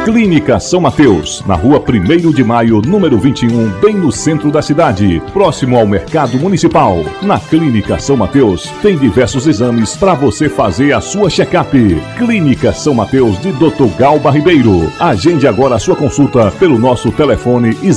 Clínica São Mateus, na rua 1º de Maio, número 21, bem no centro da cidade, próximo ao Mercado Municipal. Na Clínica São Mateus, tem diversos exames para você fazer a sua check-up. Clínica São Mateus de Dr. Galba Ribeiro. Agende agora a sua consulta pelo nosso telefone